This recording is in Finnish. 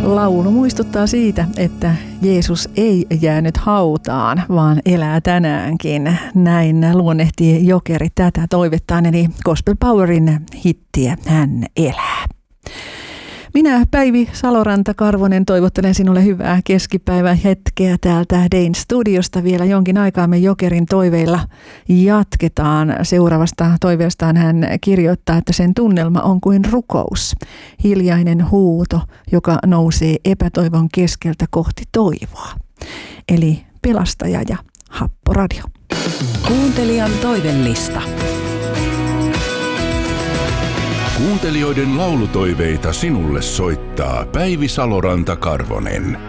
Laulu muistuttaa siitä, että Jeesus ei jäänyt hautaan, vaan elää tänäänkin. Näin luonnehtii Jokeri tätä toivettaan, eli Gospel Powerin hittiä Hän elää. Minä, Päivi Saloranta-Karvonen, toivottelen sinulle hyvää keskipäivän hetkeä täältä Dayn studiosta. Vielä jonkin aikaa me Jokerin toiveilla jatketaan. Seuraavasta toiveestaan hän kirjoittaa, että sen tunnelma on kuin rukous. Hiljainen huuto, joka nousee epätoivon keskeltä kohti toivoa. Eli Pelastaja ja Happoradio. Kuuntelijan toivellista. Kuuntelijoiden laulutoiveita sinulle soittaa Päivi Saloranta-Karvonen.